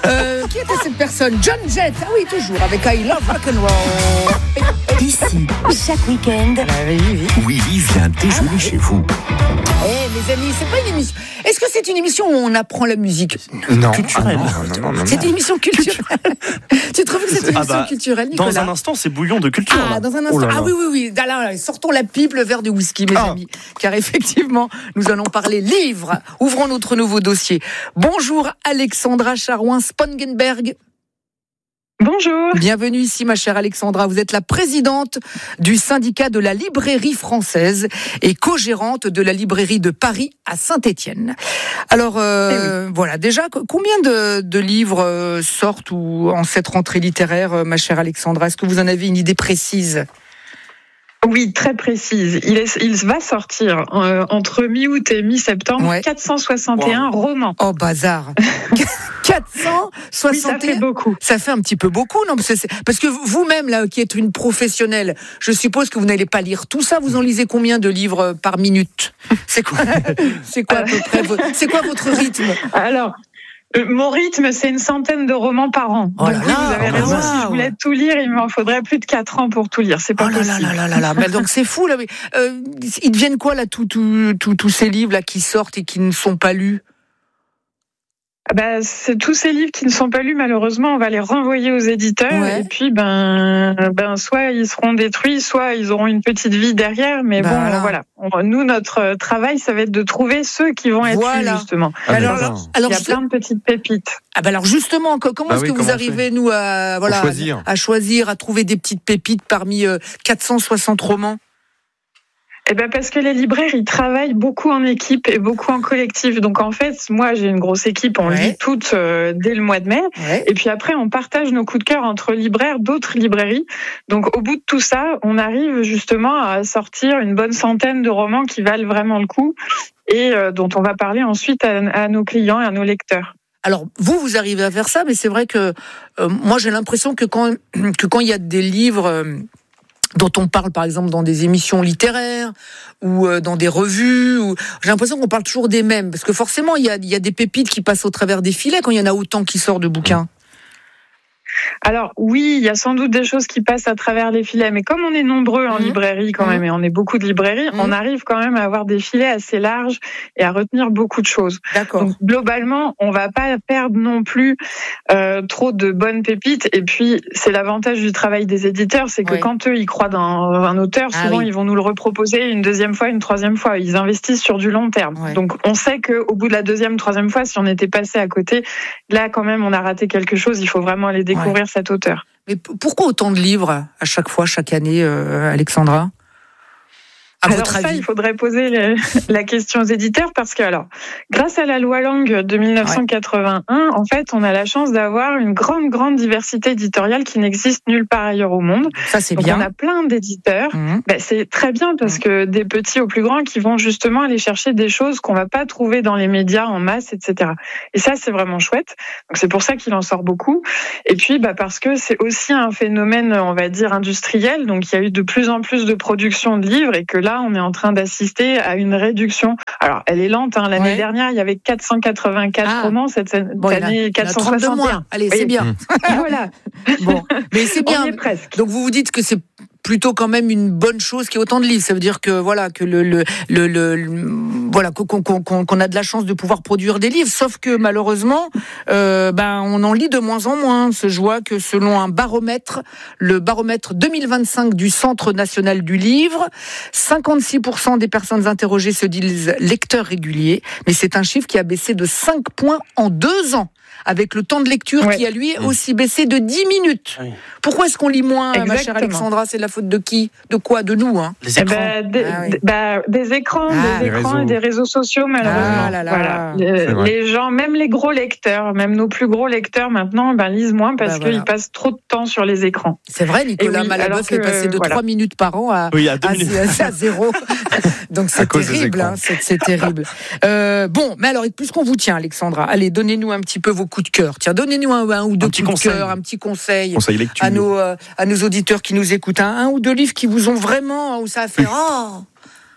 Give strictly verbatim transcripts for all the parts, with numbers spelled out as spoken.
Euh, qui était cette personne? John Jett. Ah oui, toujours avec I Love Rock'n'Roll. Ici, chaque week-end. Ah oui, oui, oui. Willy vient déjeuner Ah, chez vous. Eh, mes amis, c'est pas une émission. Est-ce que c'est une émission où on apprend la musique? Non, Culturel. Ah, non, non, non, non, C'est non. une émission culturelle. Tu trouves que c'est une Ah émission bah, culturelle, Nicolas? Dans un instant, c'est bouillon de culture. Ah, là. dans un Oh instant. là là. Ah oui, oui, oui. Là, là, sortons la pipe, le verre de whisky, mes Ah. amis. Car effectivement, nous allons parler livres. Ouvrons notre nouveau dossier. Bonjour, Alexandra Charouin-Spongenberg. Bonjour. Bienvenue ici, ma chère Alexandra. Vous êtes la présidente du syndicat de la librairie française et co-gérante de la librairie de Paris à Saint-Étienne. Alors, euh, Eh oui. voilà, déjà, combien de, de livres euh, sortent ou en cette rentrée littéraire, euh, ma chère Alexandra? Est-ce que vous en avez une idée précise? Oui, très précise. Il, est, il va sortir euh, entre mi-août et mi-septembre Ouais. quatre cent soixante et un romans. Oh, bazar. quatre cent soixante et un. Oui, ça fait beaucoup. Ça fait un petit peu beaucoup, non? Parce que, c'est- parce que vous-même, là, qui êtes une professionnelle, je suppose que vous n'allez pas lire tout ça. Vous en lisez combien de livres par minute? C'est quoi, c'est quoi à peu près votre, c'est quoi votre rythme? Alors, euh, mon rythme, c'est une centaine de romans par an. Oh là Donc, là, oui, vous avez oh raison. là Si là. je voulais tout lire, il m'en faudrait plus de quatre ans pour tout lire. C'est pas Oh là possible. là là là là là. Mais donc c'est fou là. Mais, euh, ils deviennent quoi là, tous tous tous tous ces livres là qui sortent et qui ne sont pas lus? Ah bah, c'est tous ces livres qui ne sont pas lus, malheureusement, on va les renvoyer aux éditeurs. Ouais. Et puis, ben, ben, soit ils seront détruits, soit ils auront une petite vie derrière. Mais Ben bon, voilà. voilà. On- nous, notre travail, ça va être de trouver ceux qui vont être Voilà. lus, justement. Ah, alors, d'accord. alors, Il y a je- plein de petites pépites. ah ben alors justement, co- comment Bah est-ce oui, que vous comment on arrivez nous à voilà choisir. à choisir, à trouver des petites pépites parmi euh, quatre cent soixante romans? Eh ben parce que les libraires, ils travaillent beaucoup en équipe et beaucoup en collectif. Donc en fait, moi, j'ai une grosse équipe, on Ouais. lit toutes euh, dès le mois de mai. Ouais. Et puis après, on partage nos coups de cœur entre libraires d'autres librairies. Donc au bout de tout ça, on arrive justement à sortir une bonne centaine de romans qui valent vraiment le coup et euh, dont on va parler ensuite à, à nos clients et à nos lecteurs. Alors vous, vous arrivez à faire ça, mais c'est vrai que euh, moi j'ai l'impression que quand que quand il y a des livres euh, dont on parle par exemple dans des émissions littéraires ou euh, dans des revues, ou... j'ai l'impression qu'on parle toujours des mêmes, parce que forcément il y a, il y a des pépites qui passent au travers des filets quand il y en a autant qui sortent de bouquins. Alors oui, il y a sans doute des choses qui passent à travers les filets, mais comme on est nombreux en Mhm. librairie quand Mhm. même, et on est beaucoup de librairies, Mhm. on arrive quand même à avoir des filets assez larges et à retenir beaucoup de choses. D'accord. Donc globalement, on va pas perdre non plus euh, trop de bonnes pépites. Et puis c'est l'avantage du travail des éditeurs, c'est que Oui. quand eux ils croient dans un auteur, Ah souvent oui. ils vont nous le reproposer une deuxième fois, une troisième fois. Ils investissent sur du long terme. Ouais. Donc on sait que au bout de la deuxième, troisième fois, si on était passé à côté, là quand même on a raté quelque chose. Il faut vraiment aller découvrir cet auteur. Mais p- pourquoi autant de livres à chaque fois, chaque année, euh, Alexandra? À Alors votre ça, avis? il faudrait poser le- la question aux éditeurs parce que, alors, grâce à la loi Langue de mille neuf cent quatre-vingt-un, en fait, on a la chance d'avoir une grande, grande diversité éditoriale qui n'existe nulle part ailleurs au monde. Ça c'est Donc, bien. on a plein d'éditeurs. Mhm. Ben, c'est très bien parce que des petits aux plus grands qui vont justement aller chercher des choses qu'on va pas trouver dans les médias en masse, et cetera. Et ça, c'est vraiment chouette. Donc, c'est pour ça qu'il en sort beaucoup. Et puis, bah, parce que c'est aussi un phénomène, on va dire, industriel. Donc, il y a eu de plus en plus de production de livres et que là, on est en train d'assister à une réduction. Alors, elle est lente. Hein. L'année Ouais. dernière, il y avait quatre cent quatre-vingt-quatre Ah. romans. Cette, cette Bon, il y en a- année, il y en a quatre cent trente-deux soixante et un. moins. Allez, Oui. c'est bien. Voilà. Bon, mais c'est bien. On y est presque. Donc vous vous dites que c'est plutôt quand même une bonne chose qu'il y ait autant de livres. Ça veut dire que voilà que le, le, le, le- le- voilà qu'on, qu'on, qu'on, qu'on a de la chance de pouvoir produire des livres. Sauf que malheureusement, euh, ben on en lit de moins en moins. Je vois que selon un baromètre, le baromètre deux mille vingt-cinq du Centre national du livre, cinquante-six pour cent des personnes interrogées se disent lecteurs réguliers, mais c'est un chiffre qui a baissé de cinq points en deux ans. Avec le temps de lecture Ouais. qui a lui aussi baissé de dix minutes. Oui. Pourquoi est-ce qu'on lit moins, ma chère Exactement. Alexandra? C'est de la faute de qui? De quoi? De nous, hein? Les Eh écrans. ben, des, Ah oui. des- bah, des écrans, Ah, des les écrans réseaux. et des réseaux sociaux, malheureusement. Ah là là. Voilà. C'est Les, vrai. les gens, même les gros lecteurs, même nos plus gros lecteurs maintenant, ben, lisent moins parce Bah, qu'ils voilà. passent trop de temps sur les écrans. C'est vrai, Nicolas Et oui, Malaboeuf alors est que, passé de voilà. trois minutes par an à, Oui, à deux à, minutes. à- à zéro. Donc c'est cause des terrible, écrans. hein, c'est, c'est terrible. Euh, bon, mais alors, puisqu'on vous tient, Alexandra, allez, donnez-nous un petit peu vos coups de cœur. Tiens, donnez-nous un, un ou deux Un petit coups de conseil. cœur, un petit conseil. Conseil lecture. À nos, euh, à nos auditeurs qui nous écoutent, un, un ou deux livres qui vous ont vraiment, où ça a fait oh.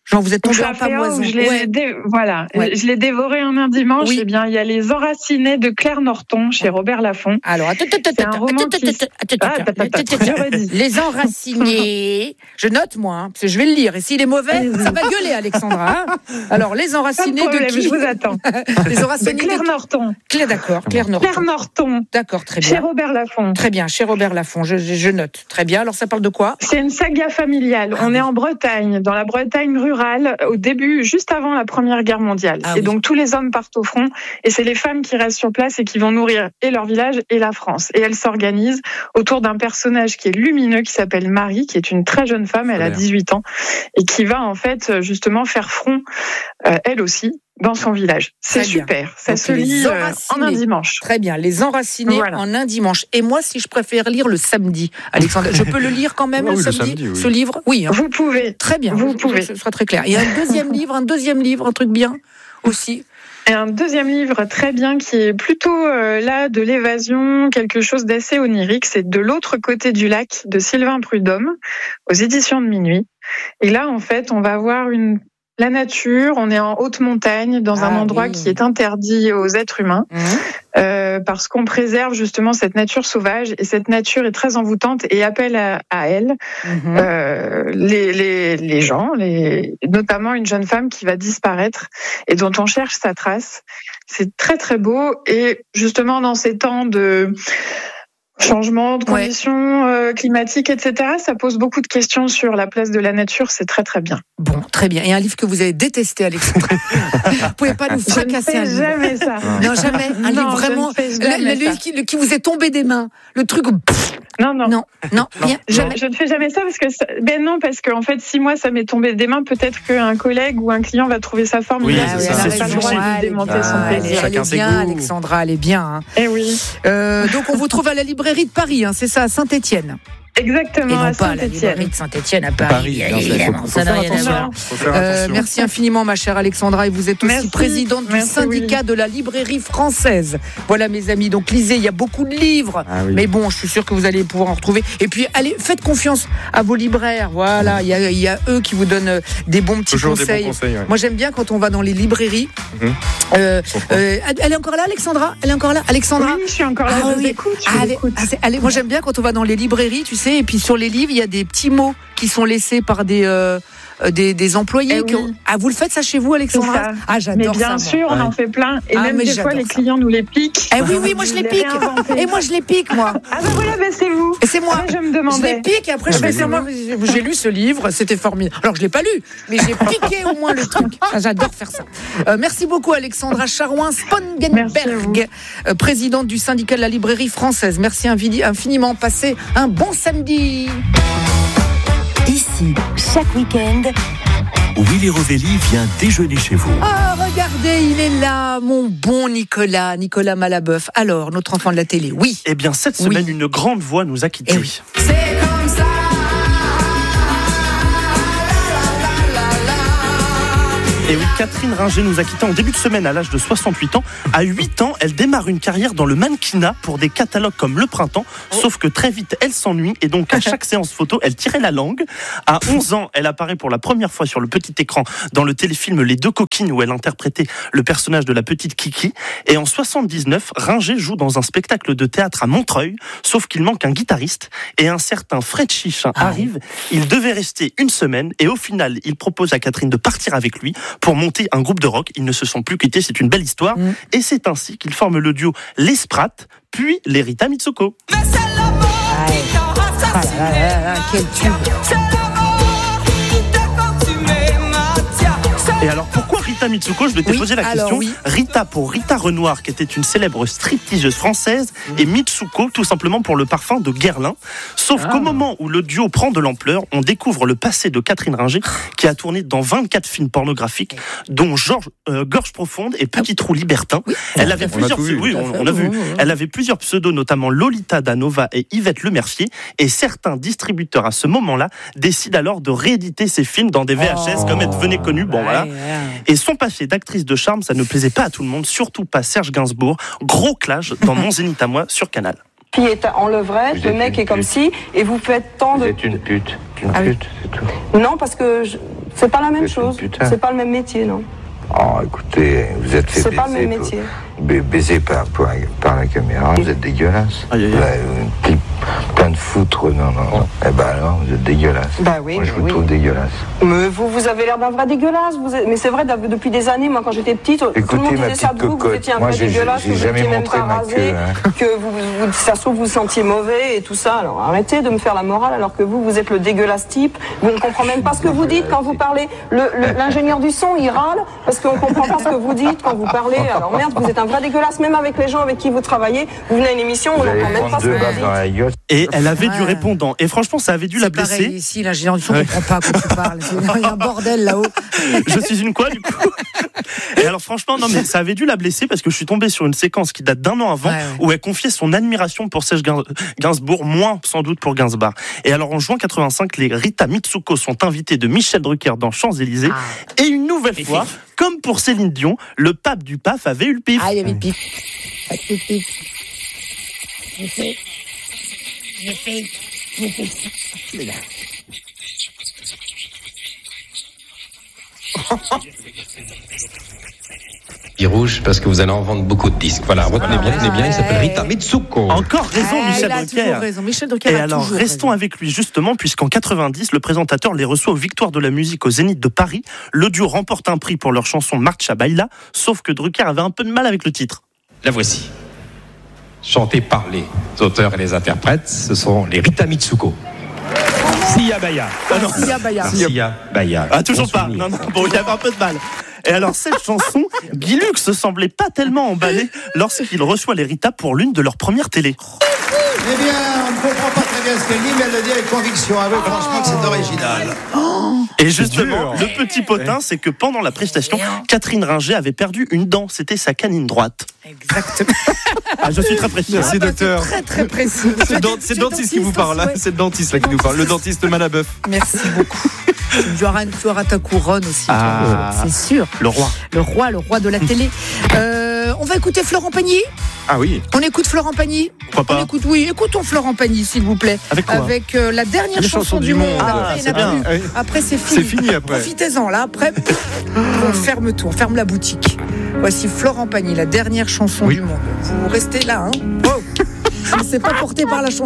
Genre, vous êtes tombé en Raffaello, pamoison. je l'ai Ouais. dé- voilà, Ouais. je l'ai dévoré en un dimanche. Oui. Eh bien, il y a Les Enracinés de Claire Norton chez Robert Laffont. Alors, attends, attends, C'est un attends, roman attends, qui- attends, attends, Ah, attends, attends, attends, attends, attends. je redis. Les enracinés. Je note, moi, hein, parce que je vais le lire. Et s'il est mauvais, Allez-y. ça va gueuler, Alexandra. hein. Alors, les Pas de enracinés de problème, qui je vous attends. Les De enracinés Claire de Norton. Claire, d'accord. Claire Norton. Claire Norton, D'accord, très chez bien. Robert Laffont. Très bien, chez Robert Laffont. Je, je, je note. Très bien. Alors, ça parle de quoi? C'est une saga familiale. Ah On oui. est en Bretagne, dans la Bretagne rurale, au début, juste avant la Première Guerre mondiale. Ah et oui. donc tous les hommes partent au front, et c'est les femmes qui restent sur place et qui vont nourrir et leur village et la France. Et elles s'organisent autour d'un personnage qui est lumineux, qui s'appelle Marie, qui est une très jeune femme, elle a dix-huit ans, et qui va en fait justement faire front, euh, elle aussi, dans son village. C'est Très bien. super. Ça Donc, se les lit euh, enracinés. en un dimanche. Très bien, les enracinés Voilà. en un dimanche. Et moi, si je préfère lire le samedi, Alexandre, je peux le lire quand même Ah le, oui, le samedi, samedi, oui. ce livre? Oui, hein. Vous pouvez. Très bien. Vous Je- pouvez. Ce sera très clair. Et un deuxième livre, un deuxième livre, un truc bien aussi. Et un deuxième livre très bien qui est plutôt euh, là de l'évasion, quelque chose d'assez onirique, c'est De l'autre côté du lac de Sylvain Prudhomme aux éditions de Minuit. Et là, en fait, on va voir une la nature, on est en haute montagne, dans un Ah endroit oui. qui est interdit aux êtres humains, Mmh. euh, parce qu'on préserve justement cette nature sauvage, et cette nature est très envoûtante et appelle à, à elle Mhm. euh, les, les, les gens, les, notamment une jeune femme qui va disparaître et dont on cherche sa trace. C'est très très beau, et justement dans ces temps de changement de Ouais. conditions euh, climatiques, et cetera, ça pose beaucoup de questions sur la place de la nature, c'est très très bien. Bon, très bien. Et un livre que vous avez détesté, Alexandre. Vous pouvez pas nous Je ne fracasser un fais livre. jamais ça. Non, jamais. Un livre Non, je vraiment. ne fais Le, jamais le livre ça. qui, le- qui vous est tombé des mains. Le truc. pff, Non, non. non, non, rien. Je, Jamais. je ne fais jamais ça parce que ça- ben non, parce qu'en fait si moi ça m'est tombé des mains, peut-être qu'un collègue ou un client va trouver ça formidable. Oui, c'est et ça, n'a c'est pas le droit subjectif. de démonter Ah, son elle est, plaisir. elle est Chacun ses bien, goûts. Alexandra, elle est bien. hein. Eh oui, Euh, donc on vous trouve à la librairie de Paris, hein, c'est ça, à Saint-Étienne. Et exactement, non à pas à la librairie Saint-Étienne. de Saint-Étienne à Paris. Paris, bien sûr, évidemment, faut- faut ça n'a faire rien à attention. voir. Faut faire Euh, attention. merci infiniment, ma chère Alexandra, et vous êtes aussi Merci. présidente du Merci, syndicat Willy. de la librairie française. Voilà, mes amis. Donc lisez, il y a beaucoup de livres, Ah oui. mais bon, je suis sûr que vous allez pouvoir en retrouver. Et puis, allez, faites confiance à vos libraires. Voilà, il y a, il y a eux qui vous donnent euh, des bons petits Toujours des conseils. bons conseils. ouais. Moi, j'aime bien quand on va dans les librairies. Mhm. Euh, Je comprends. euh, elle est encore là, Alexandra Elle est encore là, Alexandra Oui, je suis encore là, Ah je vous oui. écoute, je Ah, vous allez, écoute. ah, c'est- allez, moi j'aime bien quand on va dans les librairies, tu sais, et puis sur les livres, il y a des petits mots qui sont laissés par des, euh, euh, des, des employés. Eh qui oui. ont- Ah, vous le faites ça chez vous, Alexandra? C'est ça. Ah, Mais j'adore ça. bien moi. sûr, on Ouais. en fait plein. Et Ah, même mais des fois, j'adore les ça. clients nous les piquent. Eh oui, oui, moi je les pique. réinventés. Et moi je les pique, moi. Ah ben voilà, ben c'est vous. Et c'est moi. Ah ben, je me Je les demandais. pique et après je Ah, fais mais sûrement. J'ai lu ce livre, c'était formidable. Alors je l'ai pas lu, mais j'ai piqué au moins le truc. Ah, j'adore faire ça. Euh, merci beaucoup Alexandra Charouin Merci à vous. Spongenberg, euh, présidente du syndicat de la librairie française. Merci infini- infiniment. Passez un bon samedi. Ici, chaque week-end, Willy Rovelli vient déjeuner chez vous. Ah, regardez, il est là, mon bon Nicolas, Nicolas Malabeuf. Alors, notre enfant de la télé, oui. Eh bien, cette Oui. semaine, une grande voix nous a quittés. Eh oui. C'est comme ça. Et oui, Catherine Ringer nous a quittés en début de semaine à l'âge de soixante-huit ans. À huit ans, elle démarre une carrière dans le mannequinat pour des catalogues comme Le Printemps. Sauf que très vite, elle s'ennuie et donc à chaque séance photo, elle tirait la langue. À onze ans, elle apparaît pour la première fois sur le petit écran dans le téléfilm Les Deux Coquines où elle interprétait le personnage de la petite Kiki. Et en soixante-dix-neuf, Ringer joue dans un spectacle de théâtre à Montreuil. Sauf qu'il manque un guitariste et un certain Fred Chichin Ah arrive. Il devait rester une semaine et au final, il propose à Catherine de partir avec lui pour monter un groupe de rock. Ils ne se sont plus quittés, c'est une belle histoire. Mm. Et c'est ainsi qu'ils forment le duo Les Sprat, puis les Rita Mitsouko. Ah là là là là, quel tube. Et alors pourquoi Rita Mitsouko? Je vais te Oui, poser la alors, question. oui. Rita pour Rita Renoir, qui était une célèbre stripteaseuse française, et Mitsuko tout simplement pour le parfum de Guerlain. Sauf Ah. qu'au moment où le duo prend de l'ampleur, on découvre le passé de Catherine Ringer, qui a tourné dans vingt-quatre films pornographiques, dont Georges, euh, Gorge Profonde et Petit Trou Libertin. Oui. Elle avait On a plusieurs, tout vu. oui, Tout à on, fait, on a vu. oui, oui, oui. Elle avait plusieurs pseudos, notamment Lolita Danova et Yvette Lemercier. Et certains distributeurs à ce moment-là décident alors de rééditer ces films dans des V H S, Oh. comme elle devenait connue. Bon, Ouais, voilà. ouais. Et son passé d'actrice de charme, ça ne plaisait pas à tout le monde, surtout pas Serge Gainsbourg. Gros clash dans Mon Zénith à moi sur Canal. Qui est en levrette, Vous le êtes mec une est comme pute. ci, et vous faites tant Vous de... êtes une pute. Une Ah oui. pute, c'est tout. Non, parce que je- C'est pas la même Vous êtes une chose. putain. C'est pas le même métier, non. Oh, écoutez, vous êtes fait C'est baiser, pas le même pour- métier. ba- baiser par, par, par la caméra, vous êtes dégueulasse. Aïe, aïe, aïe. Ouais, un clip plein de foutre, non, non, non. Eh ben alors, vous êtes dégueulasse. Bah oui, Moi, je mais vous oui. trouve dégueulasse. Mais vous, vous avez l'air d'un vrai dégueulasse. Vous êtes- Mais c'est vrai, d'av- depuis des années, moi, quand j'étais petite, tout le monde Écoutez, ma disait ça petite de vous, que vous cocotte, étiez un moi, vrai j'ai- dégueulasse, j'ai que vous jamais étiez même montré pas ma rasé, queue, hein. que vous, vous, ça se trouve, vous vous sentiez mauvais et tout ça. Alors arrêtez de me faire la morale alors que vous, vous êtes le dégueulasse type. Vous ne comprenez même pas ce que vous dites quand vous parlez. Le- le- L'ingénieur du son, il râle parce qu'on comprend pas ce que vous dites quand vous parlez. Alors merde, vous êtes un vrai dégueulasse, même avec les gens avec qui vous travaillez. Vous venez à une émission, on Vous allez n'entend même pas prendre ce que deux vous balles dans dites. la gueule. Et elle avait du Ouais. répondant. Et franchement, ça avait dû la C'est pareil blesser. ici, l'ingénieur du son ne Ouais. comprend pas quand tu parles. Il y a un bordel là-haut. Je suis une quoi, du coup? Et alors, franchement, non, mais ça avait dû la blesser parce que je suis tombé sur une séquence qui date d'un an avant Ouais, ouais. où elle confiait son admiration pour Serge Gain- Gainsbourg, moins sans doute pour Gainsbourg. Et alors, en juin quatre-vingt-cinq, les Rita Mitsuko sont invités de Michel Drucker dans Champs-Élysées. Ah. Et une nouvelle fois, comme pour Céline Dion, le pape du P A F avait eu le pif. Ah, il y avait le pif. Ah, pif, pif. Je fais, je fais, je fais ça. Puis rouge parce que vous allez en vendre beaucoup de disques. Voilà, retenez bien, retenez bien, il s'appelle Rita Mitsuko. Encore raison, Ah, Michel il a Drucker. toujours raison. Michel Drucker Et a alors, toujours restons raison. avec lui justement, puisqu'en quatre-vingt-dix, le présentateur les reçoit aux Victoires de la musique au Zénith de Paris. Le duo remporte un prix pour leur chanson Marcha Baila, sauf que Drucker avait un peu de mal avec le titre. La voici. Chantée par les auteurs et les interprètes, ce sont les Rita Mitsuko. Sia Baya. Ah non. Sia Baya. Sia Baya. Ah, toujours Bon pas. souvenir. Non, non, bon, il y avait un peu de mal. Et alors, cette chanson, Guy Lux semblait pas tellement emballé lorsqu'il reçoit les Rita pour l'une de leurs premières télés. Eh bien, on ne comprend pas très bien ce qu'elle dit, mais elle le dit avec conviction. Avouez franchement que c'est original. Et justement, le petit potin, c'est que pendant la prestation, Catherine Ringer avait perdu une dent. C'était sa canine droite. Exactement. Ah, je suis très précis. Merci, Ah bah, docteur. c'est très très précis. C'est le dent- c'est le dentiste qui vous parle, là. ouais. C'est le dentiste là qui nous parle. Le dentiste Malabeuf. Merci beaucoup. Tu auras, tu auras ta couronne aussi, Ah. toi. C'est sûr. Le roi. Le roi, le roi de la télé. Euh, on va écouter Florent Pagny. Ah oui. On écoute Florent Pagny. Pourquoi On pas? écoute, oui, écoutons Florent Pagny, s'il vous plaît. Avec quoi? Avec euh, la dernière Les chanson chansons du du monde. monde. Après, il y en a Ah, c'est bien. plus. Oui. Après, c'est fini. C'est fini après. Profitez-en, là. Après, on ferme tout, on ferme la boutique. Voici Florent Pagny, la dernière chanson Oui. du monde. Vous restez là, hein. Oh. C'est pas porté par la chanson.